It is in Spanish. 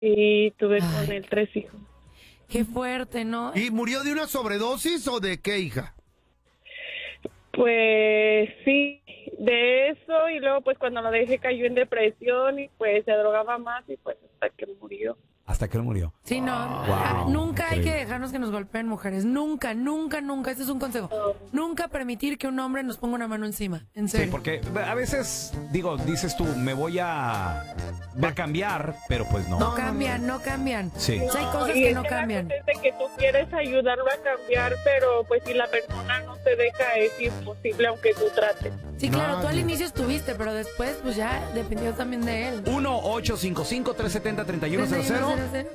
y tuve con Ay. él 3 hijos. Qué fuerte, ¿no? ¿Y murió de una sobredosis o de qué, hija? Pues sí, de eso y luego pues cuando lo dejé cayó en depresión y pues se drogaba más y pues hasta que murió. Hasta que él murió. Sí, no. Nunca hay que dejarnos que nos golpeen mujeres. Nunca, nunca, nunca. Este es un consejo. Nunca permitir que un hombre nos ponga una mano encima. En serio. Sí, porque a veces, digo, dices tú, va a cambiar, pero pues no. No cambian, no cambian. Sí. O sea, hay cosas y que es no la cambian. cosa es de que tú quieres ayudarlo a cambiar, pero pues si la persona no te deja es imposible aunque tú trates. Sí, claro, tú al inicio estuviste, pero después pues ya dependió también de él. 1-855-370-3100.